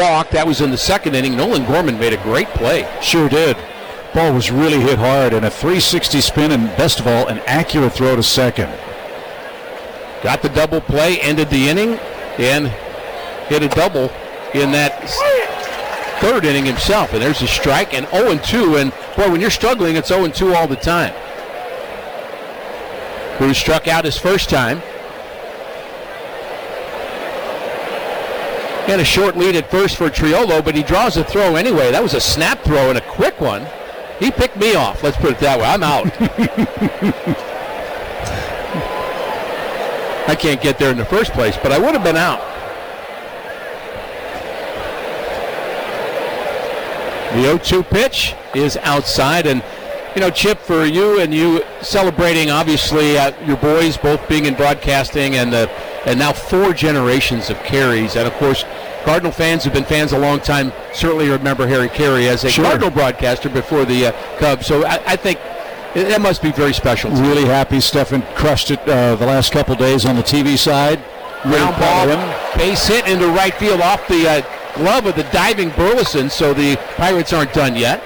walk. That was in the second inning. Nolan Gorman made a great play. Sure did. Ball was really hit hard, and a 360 spin, and best of all, an accurate throw to second. Got the double play, ended the inning, and hit a double in that third inning himself. And there's a strike, and 0-2. And, boy, when you're struggling, it's 0-2 all the time. Cruz struck out his first time. And a short lead at first for Triolo, but he draws a throw anyway. That was a snap throw and a quick one. He picked me off, let's put it that way. I'm out. I can't get there in the first place, but I would have been out. The 0-2 pitch is outside, and Chip, for you and you celebrating, obviously, your boys both being in broadcasting and now 4 generations of Careys. And, of course, Cardinal fans have been fans a long time. Certainly remember Harry Carey as a Cardinal broadcaster before the Cubs. So I think that must be very special. Really happy. Stefan crushed it the last couple days on the TV side. Ground ball, base hit into right field off the glove of the diving Burleson. So the Pirates aren't done yet.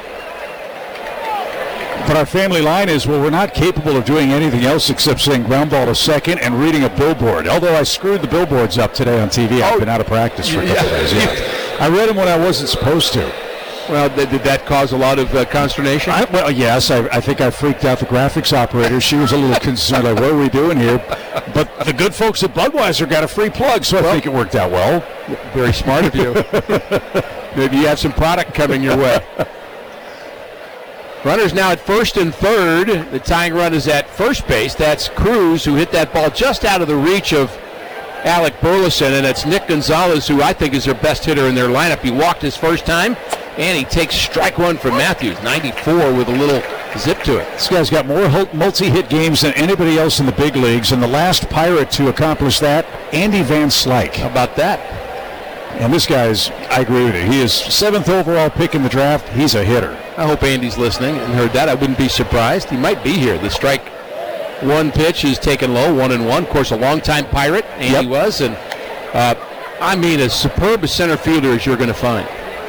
But our family line is, well, we're not capable of doing anything else except saying ground ball to second and reading a billboard. Although I screwed the billboards up today on TV. I've been out of practice for a couple days. Yeah. I read them when I wasn't supposed to. Well, did that cause a lot of consternation? Well, yes. I think I freaked out the graphics operator. She was a little concerned, like, what are we doing here? But the good folks at Budweiser got a free plug, so I think it worked out well. Very smart of you. Maybe you have some product coming your way. Runners now at first and third. The tying run is at first base. That's Cruz, who hit that ball just out of the reach of Alec Burleson, and it's Nick Gonzalez, who I think is their best hitter in their lineup. He walked his first time, and he takes strike one from Matthews. 94 with a little zip to it. This guy's got more multi-hit games than anybody else in the big leagues, and the last Pirate to accomplish that, Andy Van Slyke. How about that? And this guy's, I agree with you, he is 7th overall pick in the draft. He's a hitter. I hope Andy's listening and heard that. I wouldn't be surprised. He might be here. The strike one pitch is taken low, 1-1. Of course, a longtime Pirate, Andy was. And as superb a center fielder as you're going to find.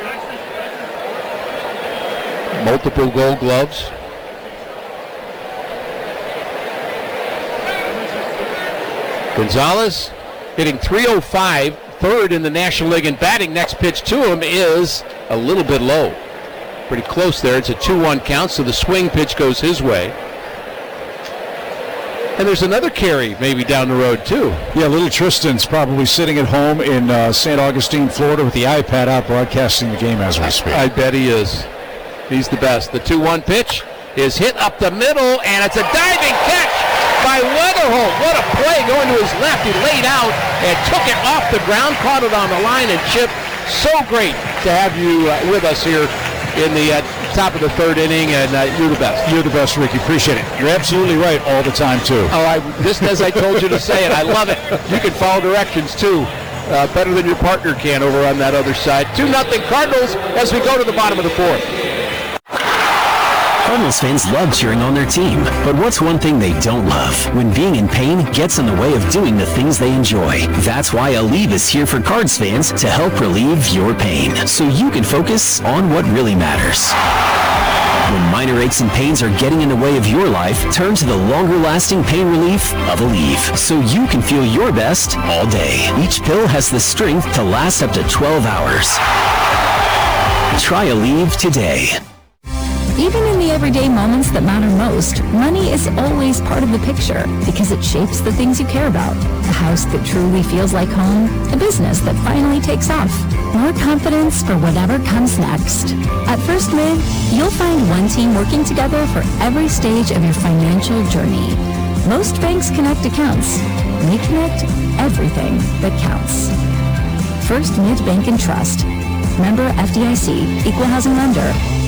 Multiple Gold Gloves. Gonzalez hitting .305. Third in the National League in batting. Next pitch to him is a little bit low. Pretty close there. It's a 2-1 count, so the swing pitch goes his way. And there's another Carey maybe down the road, too. Yeah, little Tristan's probably sitting at home in St. Augustine, Florida, with the iPad out broadcasting the game as we speak. I bet he is. He's the best. The 2-1 pitch is hit up the middle, and it's a diving catch by Weatherholt. What a play going to his left. He laid out and took it off the ground, caught it on the line, and Chip, so great to have you with us here in the top of the third inning, and you're the best. You're the best, Ricky. Appreciate it. You're absolutely right all the time, too. Just as I told you to say it. I love it. You can follow directions, too. Better than your partner can over on that other side. 2-0 Cardinals as we go to the bottom of the fourth. Cardinals fans love cheering on their team, but what's one thing they don't love? When being in pain gets in the way of doing the things they enjoy. That's why Aleve is here for Cards fans to help relieve your pain, so you can focus on what really matters. When minor aches and pains are getting in the way of your life, turn to the longer-lasting pain relief of Aleve, so you can feel your best all day. Each pill has the strength to last up to 12 hours. Try Aleve today. Even in the everyday moments that matter most, money is always part of the picture because it shapes the things you care about. A house that truly feels like home, a business that finally takes off, more confidence for whatever comes next. At First Mid, you'll find one team working together for every stage of your financial journey. Most banks connect accounts. We connect everything that counts. First Mid Bank and Trust. Member FDIC, Equal Housing Lender.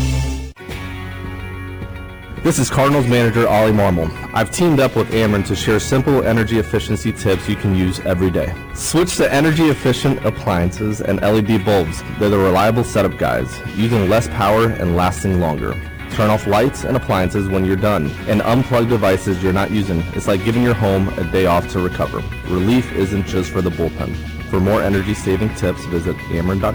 This is Cardinals manager Ollie Marmol. I've teamed up with Ameren to share simple energy efficiency tips you can use every day. Switch to energy efficient appliances and LED bulbs. They're the reliable setup guides, using less power and lasting longer. Turn off lights and appliances when you're done, and unplug devices you're not using. It's like giving your home a day off to recover. Relief isn't just for the bullpen. For more energy saving tips, visit Ameren.com.